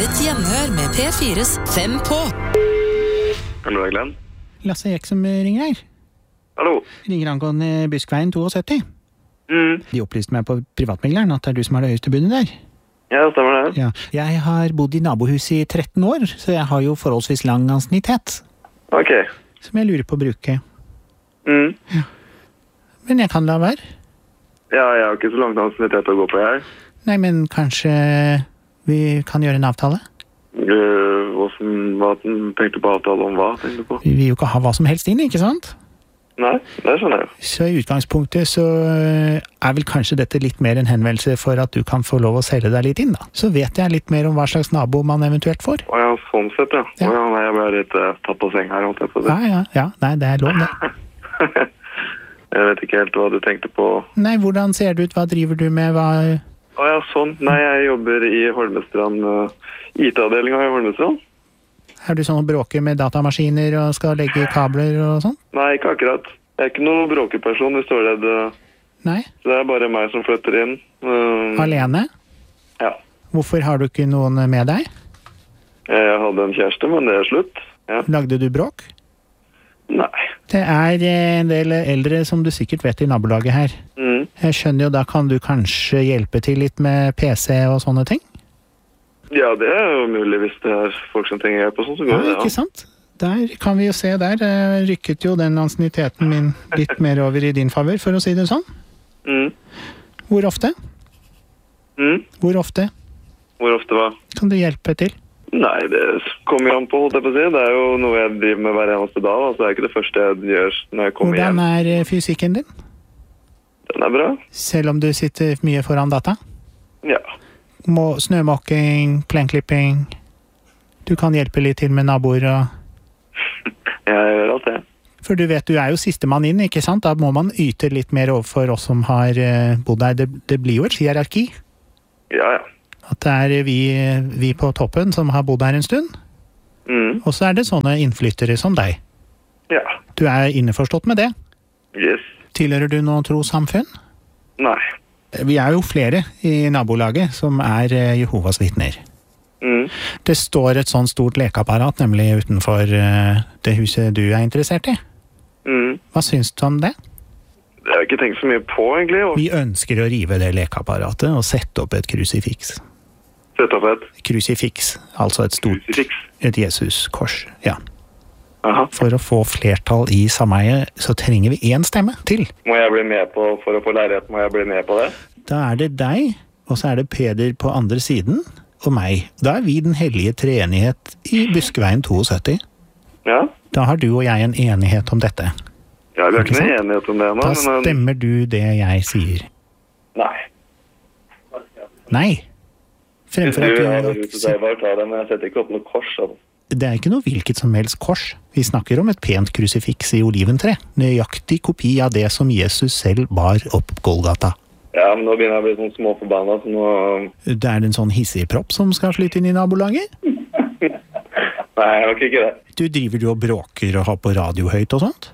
ditt gjenhør med P4's 5 på. Hallo, Glenn. Lasse Ek som ringer her. Hallo. Ringer angående Buskveien 72. De opplyste meg på privatmegleren at det er du som har det høyeste budet der. Ja, stemmer det. Ja. Jeg har bodd i nabohuset i 13 år, så jeg har jo forholdsvis lang ansiennitet. Ok. Som jeg lurer på å bruke. Ja. Men jeg kan la være. Ja, jeg har ikke så langt ansiennitet å gå på her. Nei, men kanskje vi kan gjøre en avtale? Hva tenkte du på avtale om hva, tenkte du på? Vi vil jo ikke ha hva som helst inn, ikke sant? Nei, det skjønner jeg. Så i utgangspunktet så er vel kanskje dette litt mer en henvendelse for at du kan få lov å selge deg litt inn, da. Så vet jeg litt mer om hva slags nabo man eventuelt får. Å ja, sånn sett, ja. Ja. Å ja, nei, jeg ble litt tatt på seng her, holdt jeg på å si. Ja, nei, det er lov, det. Jeg vet ikke helt hva du tenkte på. Nei, hvordan ser det ut? Hva driver du med? Å ja, sånn. Nei, jeg jobber i Holmestrand, IT-avdelingen i Holmestrand. Er du sånn å bråke med datamaskiner og skal legge kabler og sånn? Nei, ikke akkurat. Jeg er ikke noen bråkeperson, hvis du er redd. Nei? Så det er bare meg som flytter inn. Alene? Ja. Hvorfor har du ikke noen med deg? Jeg hadde en kjæreste, men det er slutt. Ja. Lagde du bråk? Nei. Det er en del eldre som du sikkert vet i nabolaget her. Jeg skjønner jo, da kan du kanskje hjelpe til litt med PC og sånne ting? Ja, det er jo mulig hvis det er folk som trenger hjelp og sånn, så går det, ja. Ikke sant? Der kan vi jo se der. Rykket jo den ansienniteten min litt mer over i din favør, for å si det sånn. Hvor ofte? Hvor ofte? Hvor ofte hva? Kan du hjelpe til? Nei, det kommer jo an på, holdt jeg på å si. Det er jo noe jeg driver med hver eneste dag, altså det er ikke det første jeg gjør når jeg kommer hjem. Hvordan er fysikken din? Den er bra. Selv om du sitter mye foran data? Ja. Snømåking, plenklipping. Du kan hjelpe litt til med naboer og... Jeg gjør alt det. For du vet, du er jo siste mann inn, ikke sant? Da må man yte litt mer overfor oss som har bodd der. Det blir jo et hierarki. Ja, ja. At det er vi på toppen som har bodd her en stund. Og så er det sånne innflyttere som deg. Ja. Du er innforstått med det. Yes. Tilhører du noe trossamfunn? Nei. Vi er jo flere i nabolaget som er Jehovas vitner. Det står et sånn stort lekeapparat nemlig utenfor det huset du er interessert i. Hva syns du om det? Det har jeg ikke tenkt så mye på, egentlig. Vi ønsker å rive det lekeapparatet og sette opp et krusifiks. Sette opp et? Krusifiks, altså et stort... Krusifiks? Et Jesus-kors, ja. Aha. For å få flertall i sameiet, så trenger vi én stemme til. Må jeg bli med på, for å få lærighet, må jeg bli med på det? Da er det deg, og så er det Peder på andre siden, og meg. Da er vi den hellige treenighet i Buskveien 72. Ja. Da har du og jeg en enighet om dette. Ja, vi har ikke noe enighet om det nå. Da stemmer du det jeg sier. Nei. Nei. Fremfor at du har lyst til deg bare ta det, men jeg setter ikke opp noe kors. Altså. Det er ikke noe hvilket som helst kors. Vi snakker om et pent krusifiks i oliventre. Nøyaktig kopi av det som Jesus selv bar opp Golgata. Ja, men nå begynner jeg å bli sånn småforbannet. Så nå... Det er en sånn hissigpropp som skal flytte inn i nabolaget? Nei, jeg nok ikke det. Du driver og bråker og har på radio høyt og sånt?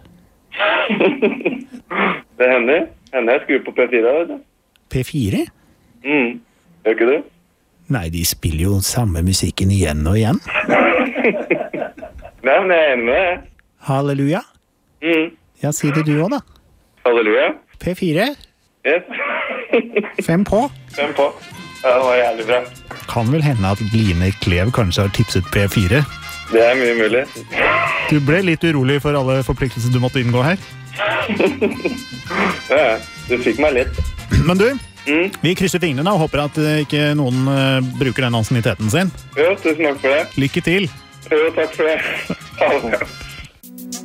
Det hender. Jeg skrur på P4, vet du. P4? Gjør ikke du? Nei, de spiller jo samme musikken igjen og igjen. Nei, men jeg er enig med det. Halleluja? Ja, si det du også, da. Halleluja? P4? Yes. 5 på? 5 på. Ja, det var jævlig bra. Kan vel hende at Bline Klev kanskje har tipset P4? Det er mye mulig. Du ble litt urolig for alle forpliktelser du måtte inngå her? Ja, du fikk meg litt. Men du, vi krysser fingrene og håper at ikke noen bruker den ansienniteten sin. Jo, tusen takk for det. Lykke til. Jo, takk for det. Ha det.